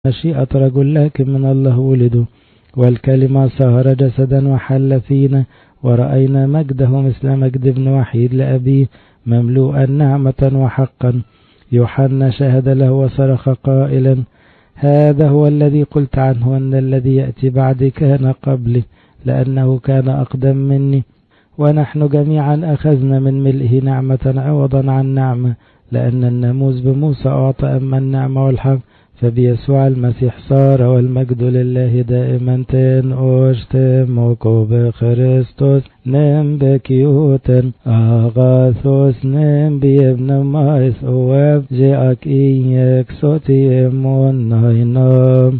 مشيئة رجل لكن من الله ولد، والكلمة صار جسدا وحل فينا، ورأينا مجده مثل مجد ابن وحيد لأبيه مملوءا نعمة وحقا. يوحنا شهد له وصرخ قائلا: هذا هو الذي قلت عنه أن الذي يأتي بعدي كان قبلي، لأنه كان أقدم مني. ونحن جميعا أخذنا من ملئه نعمة عوضا عن نعمة، لأن الناموس بموسى أعطى، أما النعمة والحق فبيسوع المسيح صار. والمجد لله دائما تن أشتمكو بخريستوس نم بكيوتن أغاثوس نم بيبن مايس أواب جاك إيك صوتي إمون ناينام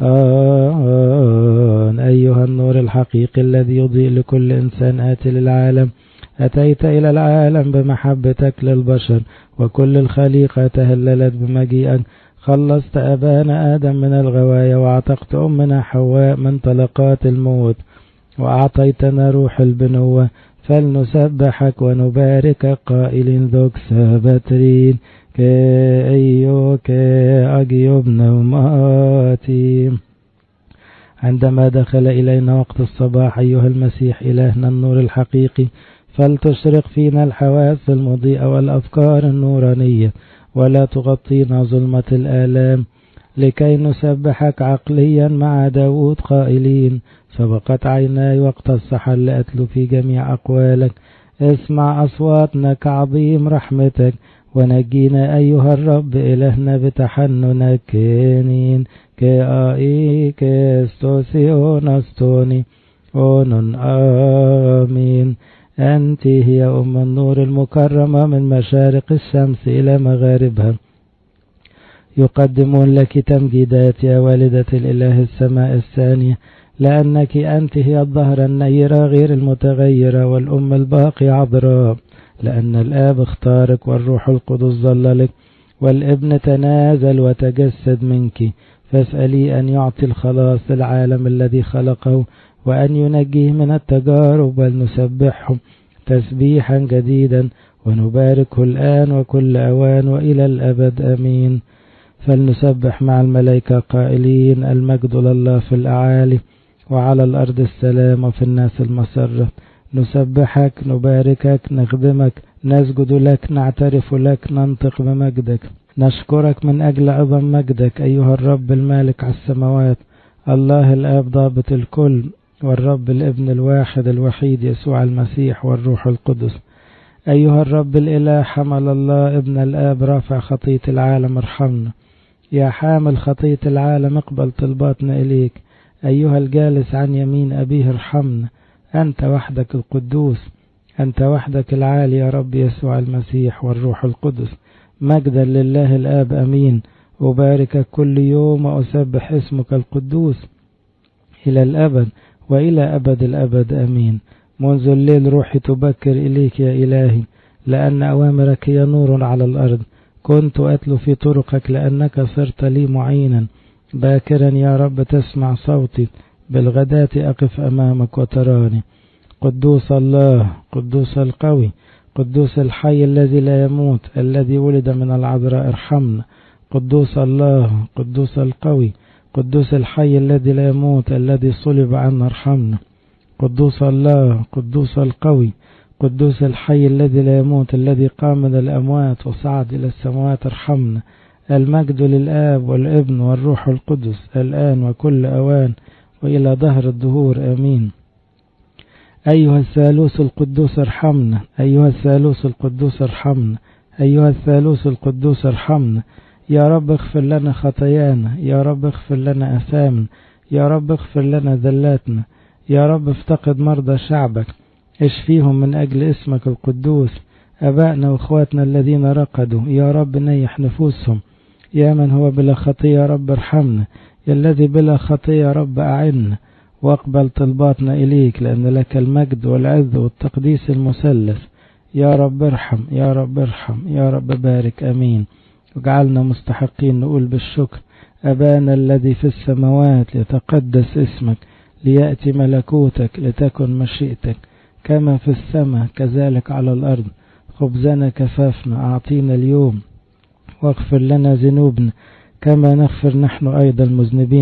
أيها النور الحقيقي الذي يضيء لكل إنسان آتي للعالم، أتيت إلى العالم بمحبتك للبشر، وكل الخليقة تهللت بمجيئك. خلصت أبانا آدم من الغواية، وأعتقت أمنا حواء من طلقات الموت، وأعطيتنا روح البنوة. فلنسبحك ونباركك قائلين ذوك سابترين كأيو كأجيب نوماتي. عندما دخل إلينا وقت الصباح أيها المسيح إلهنا النور الحقيقي، فلتشرق فينا الحواس المضيئة والأفكار النورانية، ولا تغطينا ظلمة الآلام، لكي نسبحك عقليا مع داود قائلين: سبقت عيناي وقت السحر لأتلو في جميع أقوالك. اسمع أصواتنا كعظيم رحمتك، ونجينا أيها الرب إلهنا بتحننك. كينين كآي كستوسيون أستوني أونن آمين. أنت هي أم النور المكرمة من مشارق الشمس إلى مغاربها. يقدمون لك تمجيدات يا والدة الإله السماء الثانية، لأنك أنت هي الظهر النيرة غير المتغيرة، والأم الباقي عذراء، لأن الآب اختارك والروح القدس ظللك، والابن تنازل وتجسد منك. فاسألي أن يعطي الخلاص للعالم الذي خلقه، وأن ينجيه من التجارب، ولنسبحه تسبيحا جديدا ونباركه الآن وكل أوان وإلى الأبد آمين. فلنسبح مع الملائكة قائلين: المجد لله في الأعالي، وعلى الأرض السلام، وفي الناس المسرة. نسبحك، نباركك، نخدمك، نسجد لك، نعترف لك، ننطق بمجدك، نشكرك من أجل عظم مجدك أيها الرب المالك على السماوات، الله الآب ضابط الكل، والرب الابن الواحد الوحيد يسوع المسيح والروح القدس. أيها الرب الإله حمل الله ابن الآب رافع خطية العالم ارحمنا. يا حامل خطية العالم اقبل طلباتنا إليك. أيها الجالس عن يمين أبيه ارحمنا. أنت وحدك القدوس، أنت وحدك العالي يا رب يسوع المسيح والروح القدس. مجدا لله الآب أمين. أباركك كل يوم وأسبح اسمك القدوس إلى الأبد وإلى أبد الأبد أمين. منذ الليل روحي تبكر إليك يا إلهي، لأن أوامرك هي نور على الأرض. كنت أتلو في طرقك لأنك صرت لي معينا. باكرا يا رب تسمع صوتي، بالغداة أقف أمامك وتراني. قدوس الله، قدوس القوي، قدوس الحي الذي لا يموت، الذي ولد من العذراء ارحمنا. قدوس الله، قدوس القوي، قدوس الحي الذي لا يموت، الذي صلب عنا ارحمنا. قدوس الله، قدوس القوي، قدوس الحي الذي لا يموت، الذي قام من الأموات وصعد إلى السماوات ارحمنا. المجد للآب والابن والروح القدس الآن وكل أوان وإلى دهر الدهور آمين. أيها الثالوث القدوس ارحمنا، أيها الثالوث القدوس ارحمنا، أيها الثالوث القدوس ارحمنا. يا رب اغفر لنا خطايانا، يا رب اغفر لنا أثامنا، يا رب اغفر لنا ذلاتنا. يا رب افتقد مرضى شعبك، اشفيهم من أجل اسمك القدوس. أبائنا وأخواتنا الذين رقدوا يا رب نيح نفوسهم. يا من هو بلا خطية يا رب ارحمنا، يا الذي بلا خطية يا رب أعنا، واقبل طلباتنا إليك، لأن لك المجد والعز والتقديس المثلث. يا رب ارحم، يا رب ارحم، يا رب بارك أمين. وجعلنا مستحقين نقول بالشكر: أبانا الذي في السماوات ليتقدس اسمك، ليأتي ملكوتك، لتكن مشيئتك كما في السماء كذلك على الأرض. خبزنا كفافنا أعطينا اليوم، واغفر لنا ذنوبنا كما نغفر نحن أيضا المذنبين